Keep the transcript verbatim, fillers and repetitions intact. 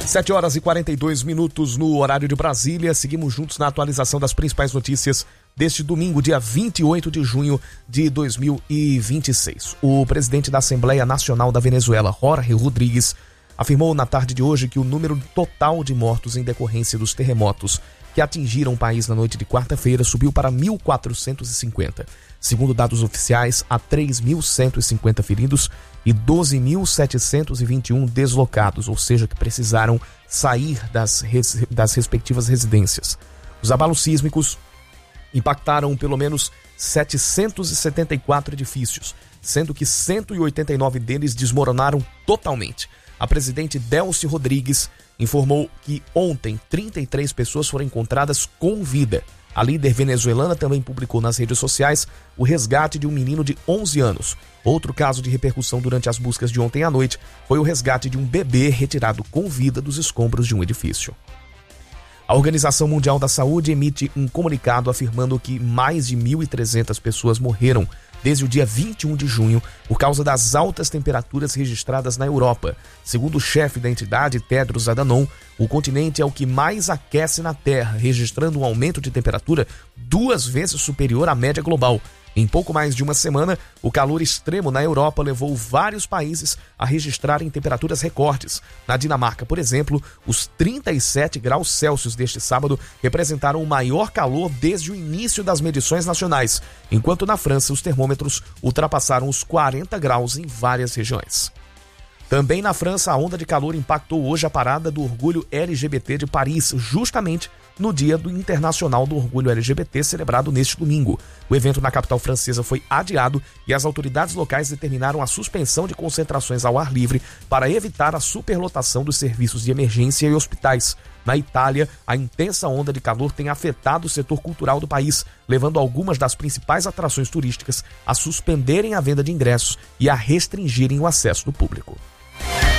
sete horas e quarenta e dois minutos no horário de Brasília. Seguimos juntos na atualização das principais notícias deste domingo, dia vinte e oito de junho de dois mil e vinte e seis. O presidente da Assembleia Nacional da Venezuela, Jorge Rodrigues, afirmou na tarde de hoje que o número total de mortos em decorrência dos terremotos que atingiram o país na noite de quarta-feira subiu para mil quatrocentos e cinquenta. Segundo dados oficiais, há três mil cento e cinquenta feridos e doze mil setecentos e vinte e um deslocados, ou seja, que precisaram sair das, res, das respectivas residências. Os abalos sísmicos impactaram pelo menos setecentos e setenta e quatro edifícios, sendo que cento e oitenta e nove deles desmoronaram totalmente. A presidente Delcy Rodrigues informou que ontem trinta e três pessoas foram encontradas com vida. A líder venezuelana também publicou nas redes sociais o resgate de um menino de onze anos. Outro caso de repercussão durante as buscas de ontem à noite foi o resgate de um bebê retirado com vida dos escombros de um edifício. A Organização Mundial da Saúde emite um comunicado afirmando que mais de mil e trezentas pessoas morreram desde o dia vinte e um de junho por causa das altas temperaturas registradas na Europa. Segundo o chefe da entidade, Tedros Adhanom, o continente é o que mais aquece na Terra, registrando um aumento de temperatura duas vezes superior à média global. Em pouco mais de uma semana, o calor extremo na Europa levou vários países a registrarem temperaturas recordes. Na Dinamarca, por exemplo, os trinta e sete graus Celsius deste sábado representaram o maior calor desde o início das medições nacionais, enquanto na França os termômetros ultrapassaram os quarenta graus em várias regiões. Também na França, a onda de calor impactou hoje a parada do orgulho L G B T de Paris, justamente no Dia do Internacional do Orgulho L G B T, celebrado neste domingo. O evento na capital francesa foi adiado e as autoridades locais determinaram a suspensão de concentrações ao ar livre para evitar a superlotação dos serviços de emergência e hospitais. Na Itália, a intensa onda de calor tem afetado o setor cultural do país, levando algumas das principais atrações turísticas a suspenderem a venda de ingressos e a restringirem o acesso do público.